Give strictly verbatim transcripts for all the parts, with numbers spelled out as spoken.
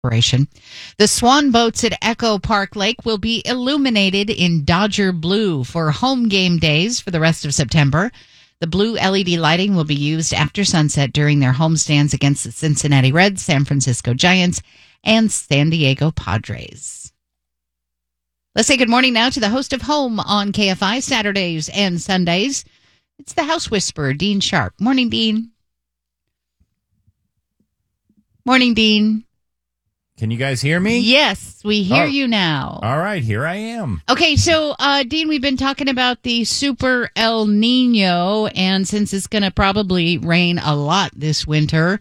Corporation. The swan boats at Echo Park Lake will be illuminated in Dodger blue for home game days for the rest of September. The blue L E D lighting will be used after sunset during their homestands against the Cincinnati Reds, San Francisco Giants, and San Diego Padres. Let's say good morning now to the host of Home on K F I Saturdays and Sundays. It's the House Whisperer, Dean Sharp. Morning, Dean. Morning, Dean. Can you guys hear me? Yes, we hear oh. you now. All right, here I am. Okay, so, uh, Dean, we've been talking about the Super El Nino, and since it's going to probably rain a lot this winter,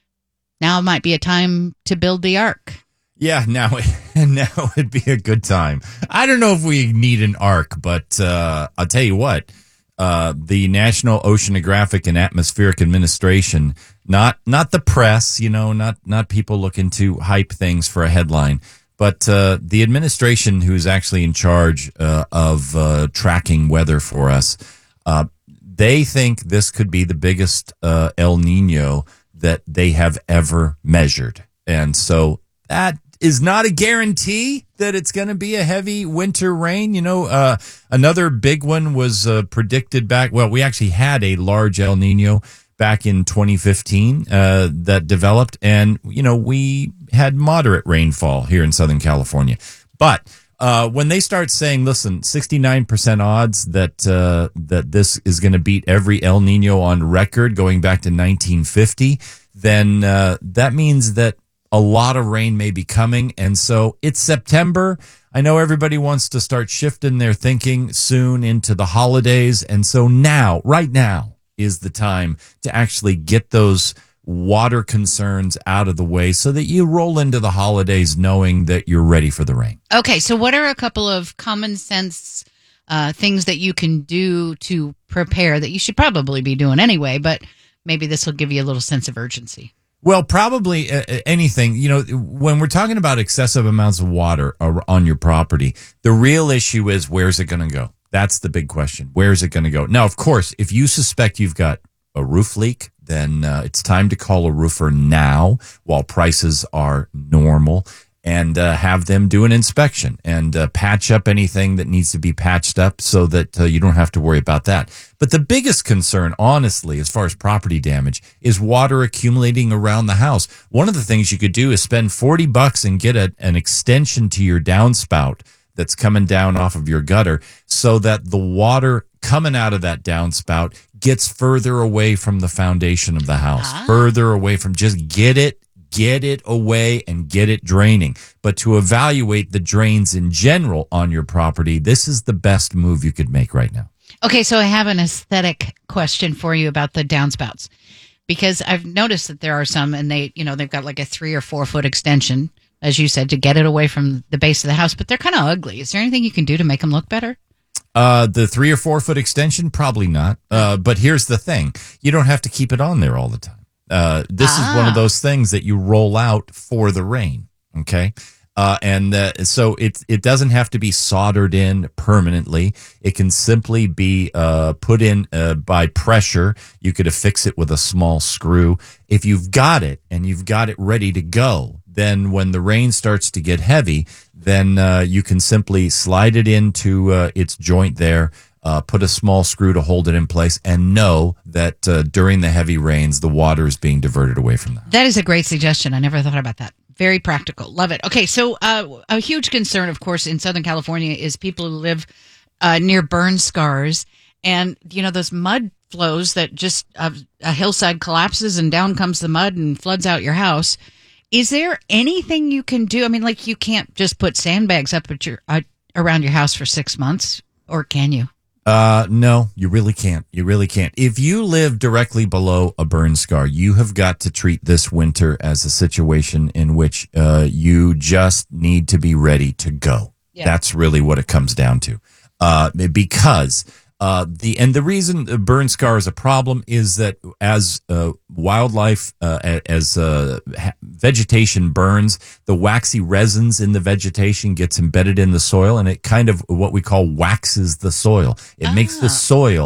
now might be a time to build the ark. Yeah, now, now it'd be a good time. I don't know if we need an ark, but uh, I'll tell you what. Uh, the National Oceanographic and Atmospheric Administration, not not the press, you know, not not people looking to hype things for a headline, but uh, the administration who's actually in charge uh, of uh, tracking weather for us, uh, they think this could be the biggest uh, El Nino that they have ever measured. And so that is not a guarantee that it's going to be a heavy winter rain. You know, uh, another big one was uh, predicted back. Well, we actually had a large El Nino back in twenty fifteen uh, that developed. And, you know, we had moderate rainfall here in Southern California. But uh, when they start saying, listen, sixty-nine percent odds that uh, that this is going to beat every El Nino on record going back to nineteen fifty, then uh, that means that a lot of rain may be coming, and so it's September. I know everybody wants to start shifting their thinking soon into the holidays, and so now, right now, is the time to actually get those water concerns out of the way so that you roll into the holidays knowing that you're ready for the rain. Okay, so what are a couple of common sense uh, things that you can do to prepare that you should probably be doing anyway, but maybe this will give you a little sense of urgency? Well, probably uh, anything. You know, when we're talking about excessive amounts of water on your property, the real issue is where's it going to go? That's the big question. Where's it going to go? Now, of course, if you suspect you've got a roof leak, then uh, it's time to call a roofer now while prices are normal and uh, have them do an inspection and uh, patch up anything that needs to be patched up so that uh, you don't have to worry about that. But the biggest concern, honestly, as far as property damage, is water accumulating around the house. One of the things you could do is spend forty bucks and get a, an extension to your downspout that's coming down off of your gutter so that the water coming out of that downspout gets further away from the foundation of the house, ah. further away from just get it Get it away and get it draining. But to evaluate the drains in general on your property, this is the best move you could make right now. Okay, so I have an aesthetic question for you about the downspouts, because I've noticed that there are some, and they, you know, they've got like a three or four foot extension, as you said, to get it away from the base of the house, but they're kind of ugly. Is there anything you can do to make them look better? Uh, the three or four foot extension, probably not. Uh, but here's the thing: you don't have to keep it on there all the time. Uh, this ah. is one of those things that you roll out for the rain. Okay. Uh, and, uh, so it, it doesn't have to be soldered in permanently. It can simply be, uh, put in, uh, by pressure. You could affix it with a small screw. If you've got it and you've got it ready to go, then when the rain starts to get heavy, then, uh, you can simply slide it into, uh, its joint there. Uh, put a small screw to hold it in place and know that uh, during the heavy rains, the water is being diverted away from that. That is a great suggestion. I never thought about that. Very practical. Love it. Okay, so uh, a huge concern, of course, in Southern California is people who live uh, near burn scars. And, you know, those mud flows that just uh, a hillside collapses and down comes the mud and floods out your house. Is there anything you can do? I mean, like, you can't just put sandbags up at your uh, around your house for six months, or can you? Uh, no, you really can't. You really can't. If you live directly below a burn scar, you have got to treat this winter as a situation in which uh, you just need to be ready to go. Yeah. That's really what it comes down to. Uh, because uh, the and the reason a burn scar is a problem is that as uh, wildlife, uh, as uh, vegetation burns, the waxy resins in the vegetation gets embedded in the soil, and it kind of what we call waxes the soil. It ah. makes the soil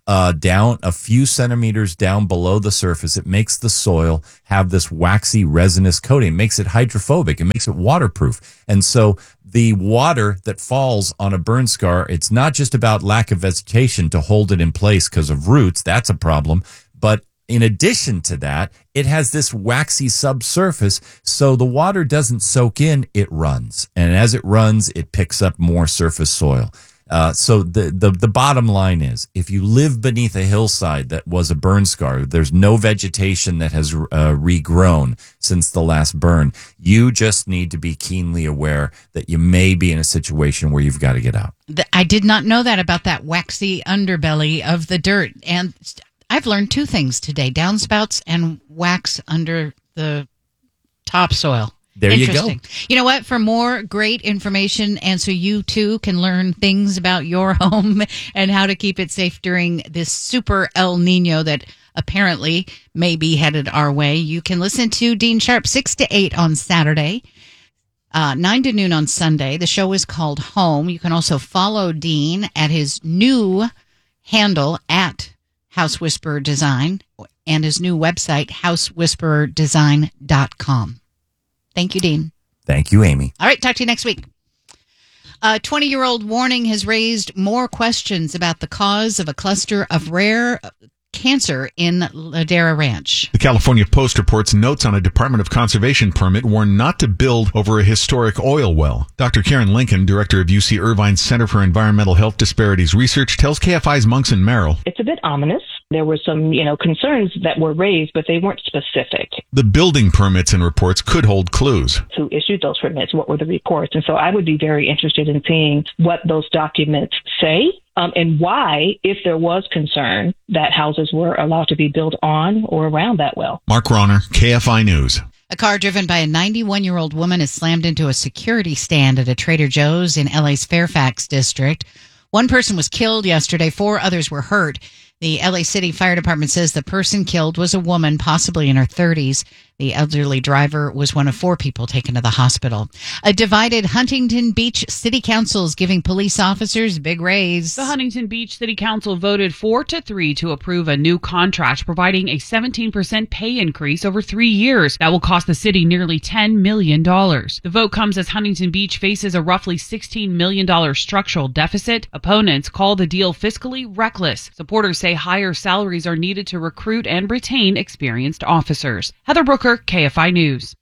uh, down a few centimeters down below the surface. It makes the soil have this waxy resinous coating. It makes it hydrophobic. It makes it waterproof. And so the water that falls on a burn scar, it's not just about lack of vegetation to hold it in place because of roots. That's a problem. But in addition to that, it has this waxy subsurface, so the water doesn't soak in, it runs. And as it runs, it picks up more surface soil. Uh, so the, the the bottom line is, if you live beneath a hillside that was a burn scar, there's no vegetation that has uh, regrown since the last burn, you just need to be keenly aware that you may be in a situation where you've got to get out. I did not know that about that waxy underbelly of the dirt. And I've learned two things today, downspouts and wax under the topsoil. There you go. You know what? For more great information, and so you too can learn things about your home and how to keep it safe during this super El Nino that apparently may be headed our way, you can listen to Dean Sharp six to eight on Saturday, uh, nine to noon on Sunday. The show is called Home. You can also follow Dean at his new handle at House Whisperer Design and his new website, house whisperer design dot com. Thank you, Dean. Thank you, Amy. All right, talk to you next week. A twenty-year-old warning has raised more questions about the cause of a cluster of rare cancer in Ladera Ranch. The California Post reports notes on a Department of Conservation permit warn not to build over a historic oil well. Doctor Karen Lincoln, director of U C Irvine's Center for Environmental Health Disparities Research, tells K F I's Monks and Merrill. It's a bit ominous. There were some, you know, concerns that were raised, but they weren't specific. The building permits and reports could hold clues. Who issued those permits? What were the reports? And so I would be very interested in seeing what those documents say. Um, and why, if there was concern, that houses were allowed to be built on or around that well. Mark Ronner, K F I News. A car driven by a ninety-one-year-old woman is slammed into a security stand at a Trader Joe's in L A's Fairfax district. One person was killed yesterday. Four others were hurt. The L A City Fire Department says the person killed was a woman, possibly in her thirties. The elderly driver was one of four people taken to the hospital. A divided Huntington Beach City Council is giving police officers a big raise. The Huntington Beach City Council voted four to three to approve a new contract providing a seventeen percent pay increase over three years. That will cost the city nearly ten million dollars. The vote comes as Huntington Beach faces a roughly sixteen million dollars structural deficit. Opponents call the deal fiscally reckless. Supporters say higher salaries are needed to recruit and retain experienced officers. Heather Brooker, K F I News.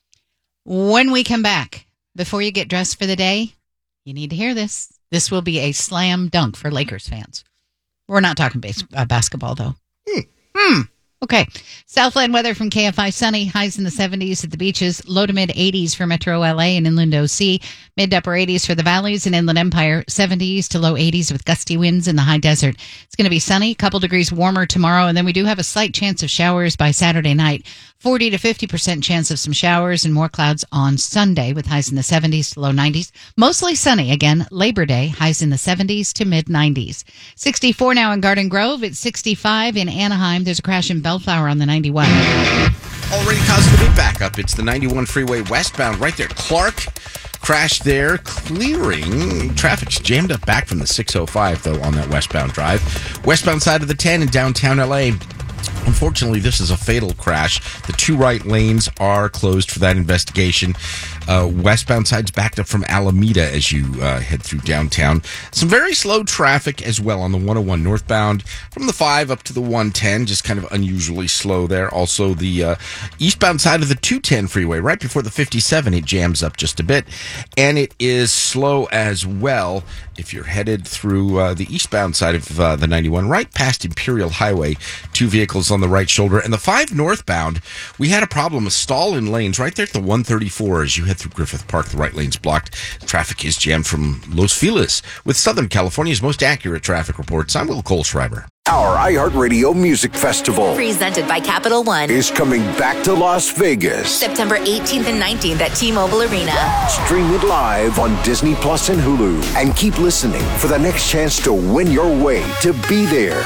When we come back, before you get dressed for the day, you need to hear this. This will be a slam dunk for Lakers fans. We're not talking base, uh, basketball, though. Hmm. Hmm. Okay. Southland weather from K F I. Sunny. Highs in the seventies at the beaches. Low to mid eighties for Metro L A and Inland O C. Mid to upper eighties for the valleys and Inland Empire. seventies to low eighties with gusty winds in the high desert. It's going to be sunny. A couple degrees warmer tomorrow. And then we do have a slight chance of showers by Saturday night. forty to fifty percent chance of some showers and more clouds on Sunday with highs in the seventies to low nineties. Mostly sunny. Again, Labor Day. Highs in the seventies to mid nineties. sixty-four now in Garden Grove. It's sixty-five in Anaheim. There's a crash in Bellflower on the ninety-one. Already causing a big backup. It's the ninety-one freeway westbound right there. Clark crashed there, clearing. Traffic's jammed up back from the six oh five, though, on that westbound drive. Westbound side of the ten in downtown L A. Unfortunately, this is a fatal crash. The two right lanes are closed for that investigation. Uh, westbound side's backed up from Alameda as you uh, head through downtown. Some very slow traffic as well on the one oh one northbound from the five up to the one ten, just kind of unusually slow there. Also, the uh, eastbound side of the two ten freeway, right before the fifty-seven, it jams up just a bit. And it is slow as well if you're headed through uh, the eastbound side of uh, the ninety-one, right past Imperial Highway. Two vehicles on the right shoulder. And the five northbound, we had a problem, a stall in lanes right there at the one thirty-four as you head through Griffith Park. The right lane's blocked. Traffic is jammed from Los Feliz with Southern California's most accurate traffic reports. I'm Will Kohlschreiber. Our iHeartRadio Music Festival, presented by Capital One, is coming back to Las Vegas. September eighteenth and nineteenth at T-Mobile Arena. Stream it live on Disney Plus and Hulu. And keep listening for the next chance to win your way to be there.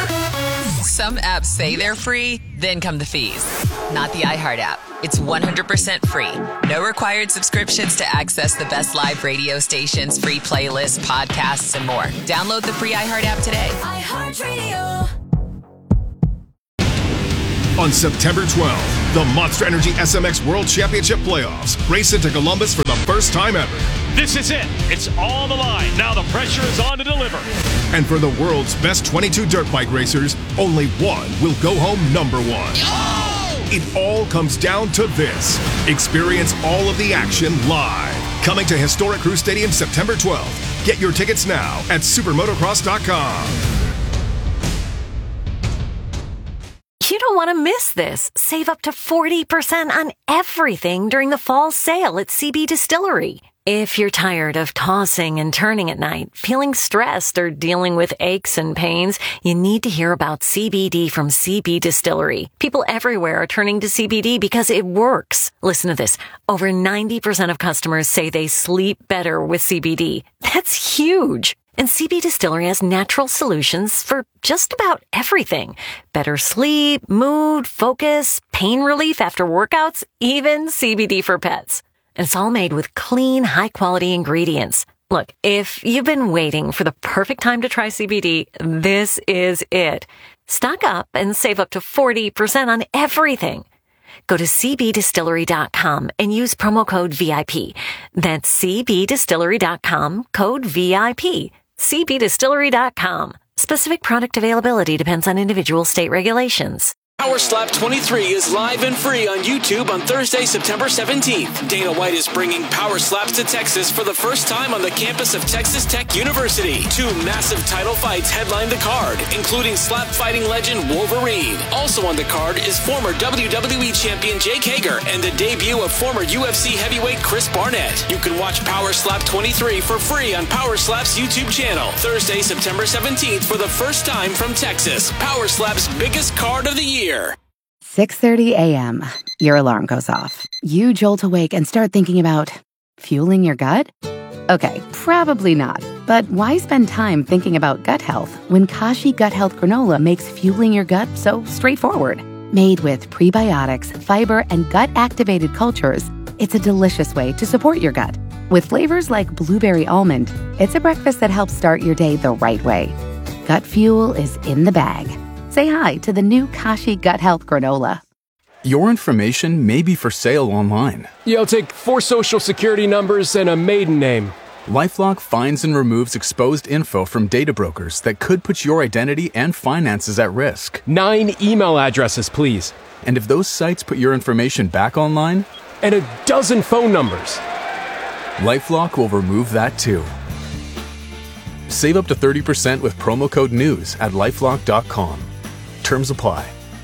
Some apps say they're free, then come the fees. Not the iHeart app. It's one hundred percent free. No required subscriptions to access the best live radio stations, free playlists, podcasts, and more. Download the free iHeart app today. iHeartRadio. On September twelfth, the Monster Energy S M X World Championship Playoffs race into Columbus for the first time ever. This is it. It's on the line. Now the pressure is on to deliver. And for the world's best twenty-two dirt bike racers, only one will go home number one. Oh! It all comes down to this. Experience all of the action live. Coming to Historic Crew Stadium September twelfth. Get your tickets now at supermotocross dot com. You don't want to miss this. Save up to forty percent on everything during the fall sale at C B Distillery. If you're tired of tossing and turning at night, feeling stressed, or dealing with aches and pains, you need to hear about C B D from C B Distillery. People everywhere are turning to C B D because it works. Listen to this. Over ninety percent of customers say they sleep better with C B D. That's huge. And C B Distillery has natural solutions for just about everything. Better sleep, mood, focus, pain relief after workouts, even C B D for pets. And it's all made with clean, high-quality ingredients. Look, if you've been waiting for the perfect time to try C B D, this is it. Stock up and save up to forty percent on everything. Go to c b distillery dot com and use promo code V I P. That's c b distillery dot com, code V I P. c b distillery dot com. Specific product availability depends on individual state regulations. Power Slap twenty-three is live and free on YouTube on Thursday, September seventeenth. Dana White is bringing Power Slaps to Texas for the first time on the campus of Texas Tech University. Two massive title fights headline the card, including slap fighting legend Wolverine. Also on the card is former W W E champion Jake Hager and the debut of former U F C heavyweight Chris Barnett. You can watch Power Slap twenty-three for free on Power Slap's YouTube channel. Thursday, September seventeenth for the first time from Texas. Power Slap's biggest card of the year. six thirty a.m. Your alarm goes off. You jolt awake and start thinking about fueling your gut? Okay, probably not. But why spend time thinking about gut health when Kashi Gut Health Granola makes fueling your gut so straightforward? Made with prebiotics, fiber, and gut-activated cultures, it's a delicious way to support your gut. With flavors like blueberry almond, it's a breakfast that helps start your day the right way. Gut fuel is in the bag. Say hi to the new Kashi Gut Health Granola. Your information may be for sale online. Yeah, I'll take four social security numbers and a maiden name. LifeLock finds and removes exposed info from data brokers that could put your identity and finances at risk. Nine email addresses, please. And if those sites put your information back online? And a dozen phone numbers. LifeLock will remove that too. Save up to thirty percent with promo code NEWS at lifelock dot com. Terms apply.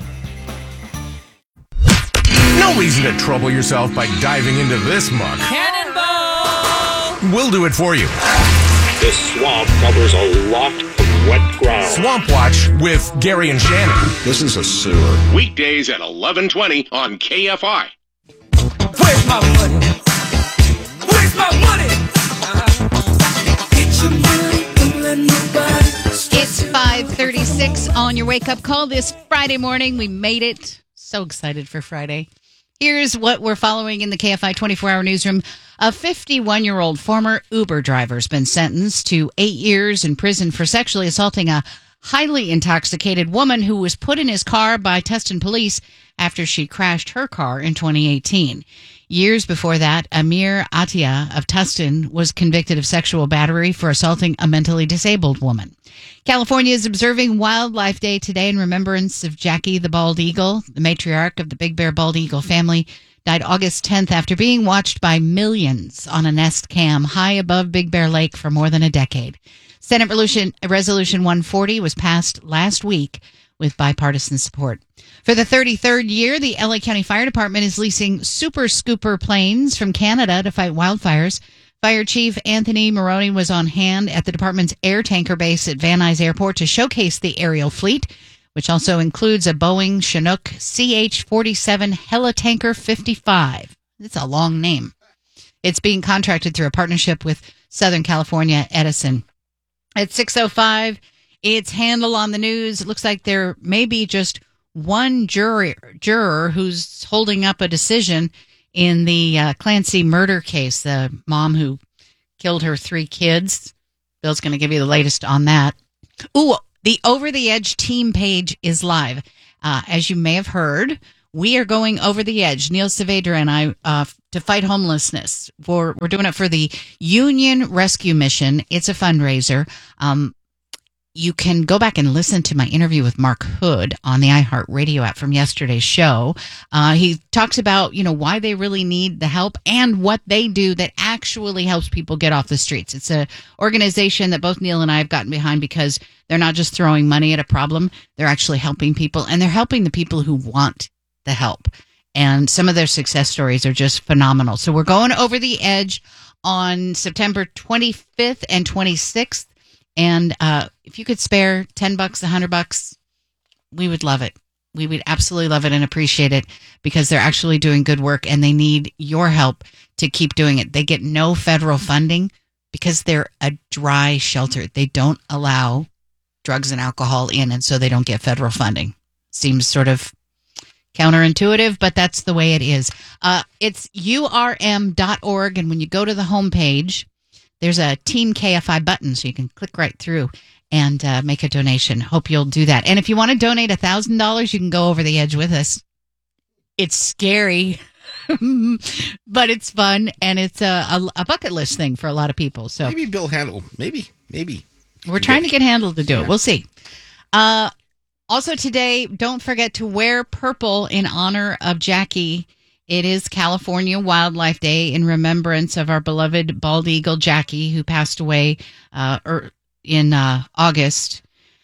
No reason to trouble yourself by diving into this muck. Cannonball! We'll do it for you. This swamp covers a lot of wet ground. Swamp Watch with Gary and Shannon. This is a sewer. Weekdays at eleven twenty on K F I. Where's my money? Where's my money? Uh-huh. Get your money, don't let nobody. It's five thirty-six on your wake-up call this Friday morning. We made it. So excited for Friday. Here's what we're following in the K F I twenty-four hour newsroom. A fifty-one-year-old former Uber driver has been sentenced to eight years in prison for sexually assaulting a highly intoxicated woman who was put in his car by Tustin police after she crashed her car in twenty eighteen. Years before that, Amir Atia of Tustin was convicted of sexual battery for assaulting a mentally disabled woman. California is observing Wildlife Day today in remembrance of Jackie the bald eagle. The matriarch of the Big Bear bald eagle family died August tenth after being watched by millions on a Nest Cam high above Big Bear Lake for more than a decade. Senate Resolution, Resolution one forty was passed last week with bipartisan support. For the thirty-third year, the L A County Fire Department is leasing Super Scooper planes from Canada to fight wildfires. Fire Chief Anthony Maroney was on hand at the department's air tanker base at Van Nuys Airport to showcase the aerial fleet, which also includes a Boeing Chinook C H forty-seven Helitanker fifty-five. It's a long name. It's being contracted through a partnership with Southern California Edison. At six oh five, it's Handle on the News. It looks like there may be just one juror, juror who's holding up a decision in the uh, Clancy murder case, the mom who killed her three kids. Bill's going to give you the latest on that. Ooh, the Over the Edge team page is live. Uh, as you may have heard, we are going over the edge, Neil Saavedra and I, uh, to fight homelessness. For, we're doing it for the Union Rescue Mission. It's a fundraiser. Um, you can go back and listen to my interview with Mark Hood on the iHeartRadio app from yesterday's show. Uh, he talks about, you know, why they really need the help and what they do that actually helps people get off the streets. It's an organization that both Neil and I have gotten behind because they're not just throwing money at a problem. They're actually helping people, and they're helping the people who want the help. And some of their success stories are just phenomenal. So we're going over the edge on September twenty-fifth and twenty-sixth. And uh, if you could spare ten bucks, a hundred bucks, we would love it. We would absolutely love it and appreciate it because they're actually doing good work and they need your help to keep doing it. They get no federal funding because they're a dry shelter. They don't allow drugs and alcohol in, and so they don't get federal funding. Seems sort of counterintuitive, but that's the way it is. Uh, it's U R M dot org, and when you go to the homepage, there's a Team K F I button, so you can click right through and uh, make a donation. Hope you'll do that. And if you want to donate one thousand dollars, you can go over the edge with us. It's scary, but it's fun, and it's a, a, a bucket list thing for a lot of people. So maybe Bill Handel, maybe, maybe. We're trying to get Handel to do it. We'll see. Uh, also today, don't forget to wear purple in honor of Jackie. It is California Wildlife Day in remembrance of our beloved bald eagle Jackie, who passed away uh, er, in uh, August.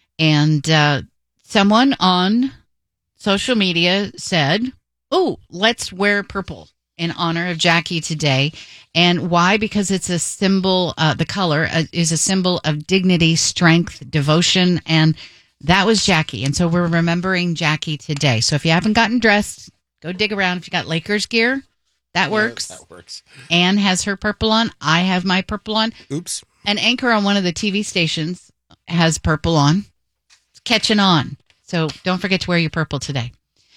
And uh, someone on social media said, oh, let's wear purple in honor of Jackie today. And why? Because it's a symbol, uh, the color uh, is a symbol of dignity, strength, devotion, and that was Jackie. And so we're remembering Jackie today. So if you haven't gotten dressed, go dig around. If you got Lakers gear, that works. Yeah, that works. Anne has her purple on. I have my purple on. Oops. An anchor on one of the T V stations has purple on. It's catching on. So don't forget to wear your purple today.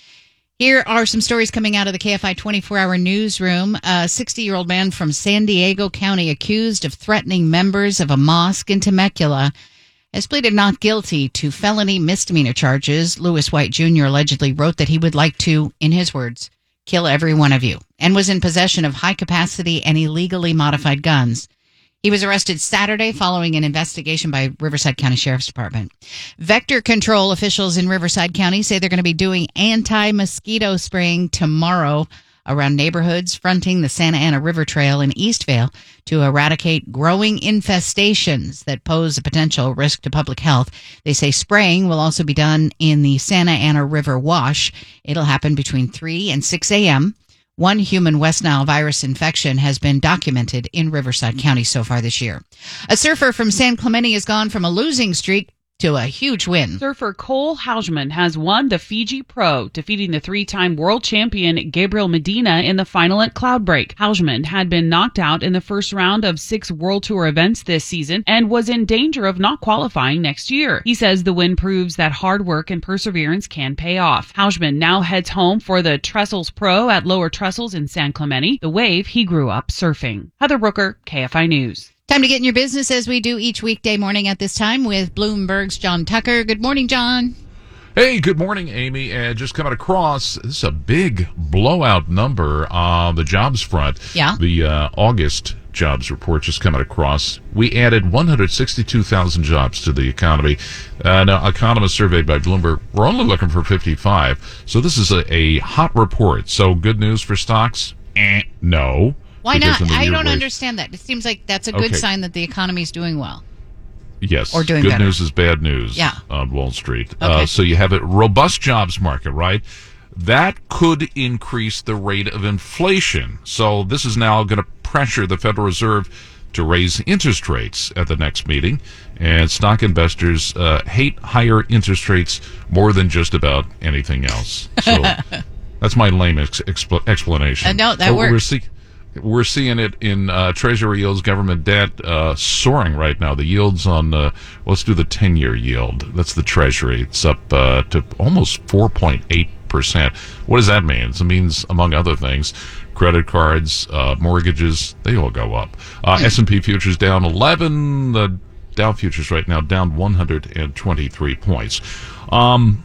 Here are some stories coming out of the K F I twenty-four hour newsroom. A sixty-year-old man from San Diego County accused of threatening members of a mosque in Temecula has pleaded not guilty to felony misdemeanor charges. Lewis White Junior allegedly wrote that he would like to, in his words, kill every one of you, and was in possession of high-capacity and illegally modified guns. He was arrested Saturday following an investigation by Riverside County Sheriff's Department. Vector control officials in Riverside County say they're going to be doing anti-mosquito spraying tomorrow around neighborhoods fronting the Santa Ana River Trail in Eastvale to eradicate growing infestations that pose a potential risk to public health. They say spraying will also be done in the Santa Ana River Wash. It'll happen between three and six a.m. One human West Nile virus infection has been documented in Riverside County so far this year. A surfer from San Clemente has gone from a losing streak to a huge win. Surfer Cole Hausman has won the Fiji Pro, defeating the three-time world champion Gabriel Medina in the final at Cloudbreak. Hausman had been knocked out in the first round of six World Tour events this season and was in danger of not qualifying next year. He says the win proves that hard work and perseverance can pay off. Hausman now heads home for the Trestles Pro at Lower Trestles in San Clemente, the wave he grew up surfing. Heather Brooker, K F I News. Time to get in your business as we do each weekday morning at this time with Bloomberg's John Tucker. Good morning, John. Hey, good morning, Amy. And just coming across, this is a big blowout number on the jobs front. Yeah. The uh, August jobs report just coming across. We added one hundred sixty-two thousand jobs to the economy. Uh, now, economists surveyed by Bloomberg, we're only looking for fifty-five. So this is a, a hot report. So good news for stocks? Eh, no. Why Because not? in the I year don't wait- understand that. It seems like that's a good Okay. sign that the economy is doing well. Yes. Or doing Good better. news is bad news Yeah. on Wall Street. Okay. Uh, so you have a robust jobs market, right? That could increase the rate of inflation. So this is now going to pressure the Federal Reserve to raise interest rates at the next meeting. And stock investors uh, hate higher interest rates more than just about anything else. So that's my lame ex- expl- explanation. Uh, no, that But we're works. see- We're seeing it in uh, Treasury yields, government debt uh, soaring right now. The yields on, uh, let's do the ten-year yield. That's the Treasury. It's up uh, to almost four point eight percent. What does that mean? It means, among other things, credit cards, uh, mortgages, they all go up. Uh, S and P futures down eleven. The Dow futures right now down one hundred twenty-three points. Um,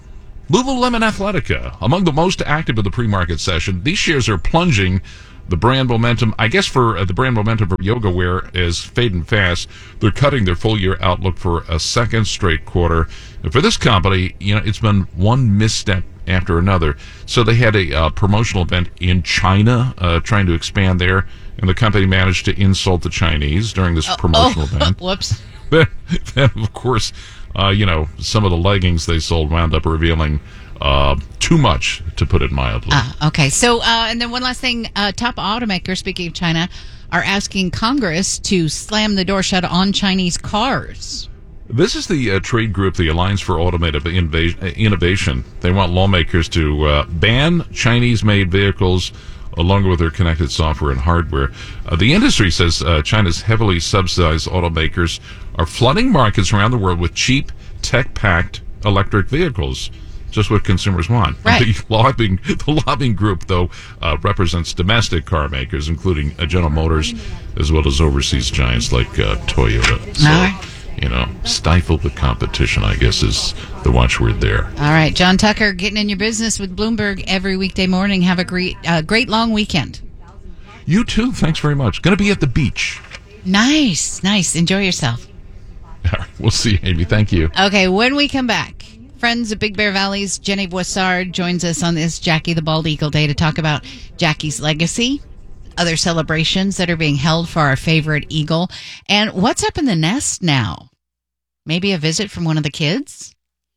Lululemon Athletica, among the most active of the pre-market session. These shares are plunging. The brand momentum, I guess for uh, the brand momentum for yoga wear is fading fast. They're cutting their full-year outlook for a second straight quarter. And for this company, you know, it's been one misstep after another. So they had a uh, promotional event in China, uh, trying to expand there, and the company managed to insult the Chinese during this Oh, promotional oh, event. Whoops. Then, then, of course, uh, you know, some of the leggings they sold wound up revealing uh, too much, to put it mildly. Ah, okay. So, uh, and then one last thing. Uh, top automakers, speaking of China, are asking Congress to slam the door shut on Chinese cars. This is the uh, trade group, the Alliance for Automotive Inva- Innovation. They want lawmakers to uh, ban Chinese-made vehicles along with their connected software and hardware. Uh, the industry says uh, China's heavily subsidized automakers are flooding markets around the world with cheap, tech-packed electric vehicles. Just what consumers want. Right. The lobbying, the lobbying group, though, uh, represents domestic car makers, including uh, General Motors, as well as overseas giants like uh, Toyota. So, All right. you know, stifle the competition, I guess, is the watchword there. All right. John Tucker, getting in your business with Bloomberg every weekday morning. Have a great, uh, great long weekend. You too. Thanks very much. Going to be at the beach. Nice. Nice. Enjoy yourself. All right. We'll see you, Amy. Thank you. Okay. When we come back, friends of Big Bear Valley's Jenny Boissard joins us on this Jackie the Bald Eagle Day to talk about Jackie's legacy, other celebrations that are being held for our favorite eagle, and what's up in the nest now. Maybe a visit from one of the kids?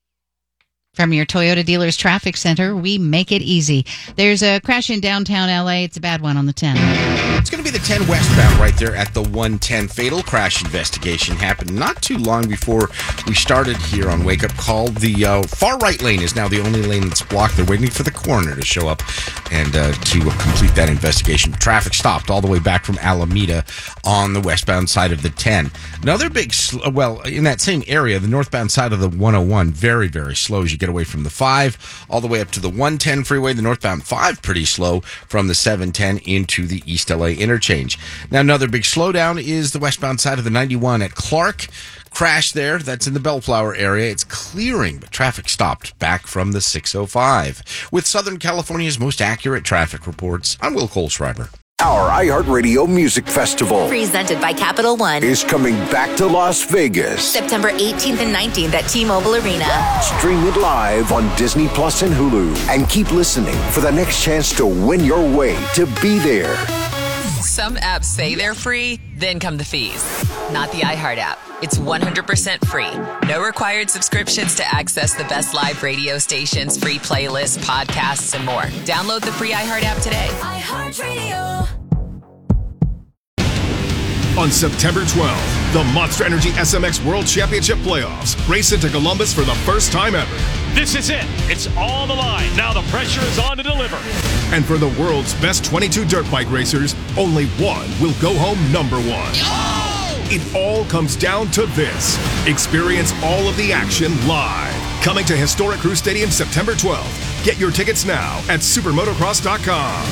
From your Toyota dealer's traffic center, we make it easy. There's a crash in downtown L A. It's a bad one on the ten. It's going to be the ten westbound right there at the one ten. Fatal crash investigation happened not too long before we started here on Wake Up Call. The uh, far right lane is now the only lane that's blocked. They're waiting for the coroner to show up and uh, to uh, complete that investigation. Traffic stopped all the way back from Alameda on the westbound side of the ten. Another big, sl- well, in that same area, the northbound side of the one oh one, very, very slow as you get away from the five all the way up to the one ten freeway. The northbound five pretty slow from the seven ten into the East L A interchange. Now, another big slowdown is the westbound side of the ninety-one at Clark. Crash there. That's in the Bellflower area. It's clearing, but traffic stopped back from the six oh five. With Southern California's most accurate traffic reports, I'm Will Kohlschreiber. Our iHeartRadio Music Festival Presented by Capital One. is coming back to Las Vegas. September eighteenth and nineteenth at T-Mobile Arena. Stream it live on Disney Plus and Hulu. And keep listening for the next chance to win your way to be there. Some apps say they're free, then come the fees. Not the iHeart app. It's one hundred percent free. No required subscriptions to access the best live radio stations, free playlists, podcasts, and more. Download the free iHeart app today. iHeartRadio. On September twelfth, the Monster Energy S M X World Championship Playoffs race into Columbus for the first time ever. This is it. It's all the line. Now the pressure is on to deliver. And for the world's best twenty-two dirt bike racers, only one will go home number one. It all comes down to this. Experience all of the action live. Coming to Historic Crew Stadium September twelfth. Get your tickets now at supermotocross dot com.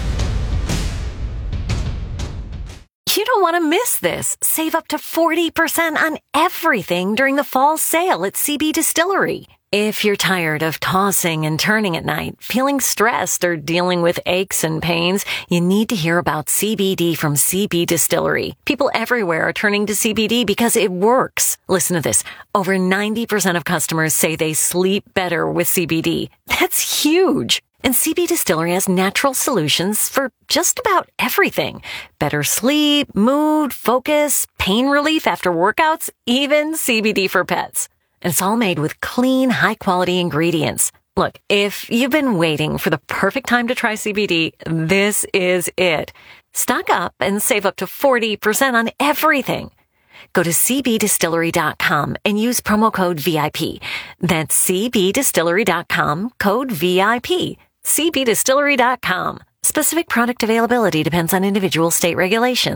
You don't want to miss this. Save up to forty percent on everything during the fall sale at C B Distillery. If you're tired of tossing and turning at night, feeling stressed, or dealing with aches and pains, you need to hear about C B D from C B Distillery. People everywhere are turning to C B D because it works. Listen to this. Over ninety percent of customers say they sleep better with C B D. That's huge. And C B Distillery has natural solutions for just about everything. Better sleep, mood, focus, pain relief after workouts, even C B D for pets. And it's all made with clean, high-quality ingredients. Look, if you've been waiting for the perfect time to try C B D, this is it. Stock up and save up to forty percent on everything. Go to c b distillery dot com and use promo code V I P. That's c b distillery dot com, code V I P. c b distillery dot com. Specific product availability depends on individual state regulations.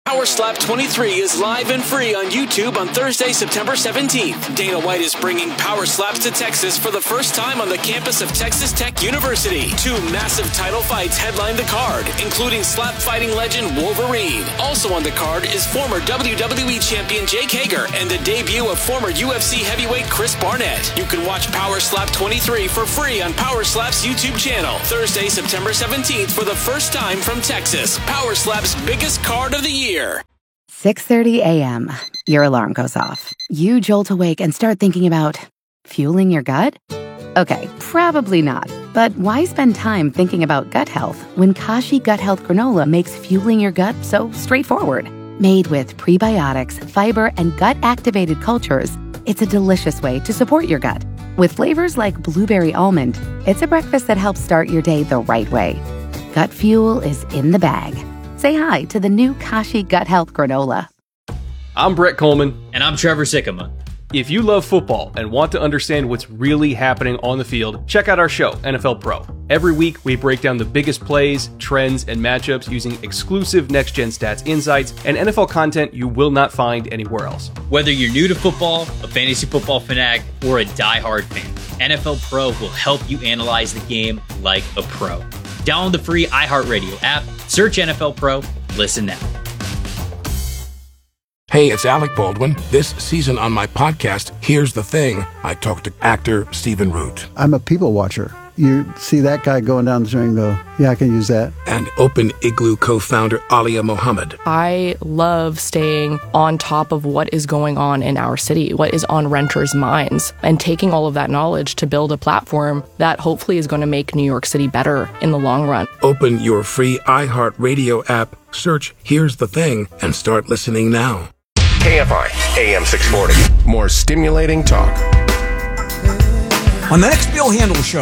Power Slap twenty-three is live and free on YouTube on Thursday, September seventeenth. Dana White is bringing Power Slaps to Texas for the first time on the campus of Texas Tech University. Two massive title fights headline the card, including slap fighting legend Wolverine. Also on the card is former W W E champion Jake Hager and the debut of former U F C heavyweight Chris Barnett. You can watch Power Slap twenty-three for free on Power Slap's YouTube channel. Thursday, September seventeenth for the first time from Texas. Power Slap's biggest card of the year. six thirty a.m. Your alarm goes off. You jolt awake and start thinking about fueling your gut? Okay, probably not. But why spend time thinking about gut health when Kashi Gut Health Granola makes fueling your gut so straightforward? Made with prebiotics, fiber, and gut-activated cultures, it's a delicious way to support your gut. With flavors like blueberry almond, it's a breakfast that helps start your day the right way. Gut fuel is in the bag. Say hi to the new Kashi Gut Health Granola. I'm Brett Coleman. And I'm Trevor Sikkema. If you love football and want to understand what's really happening on the field, check out our show, N F L Pro. Every week, we break down the biggest plays, trends, and matchups using exclusive next-gen stats insights and N F L content you will not find anywhere else. Whether you're new to football, a fantasy football fanatic, or a diehard fan, N F L Pro will help you analyze the game like a pro. Download the free iHeartRadio app, search N F L Pro, listen now. Hey, it's Alec Baldwin. This season on my podcast, Here's the Thing, I talked to actor Stephen Root. I'm a people watcher. You see that guy going down the street and go, yeah, I can use that. And Open Igloo co-founder Alia Mohammed. I love staying on top of what is going on in our city, what is on renters' minds, and taking all of that knowledge to build a platform that hopefully is going to make New York City better in the long run. Open your free iHeartRadio app, search Here's the Thing, and start listening now. K F I, A M six forty. More stimulating talk. On the next Bill Handel Show,